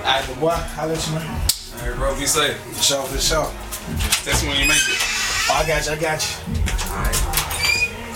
Alright, but boy, I'll let you know. Alright, bro, be safe. For sure. That's when you make it. Oh, I got you. Alright.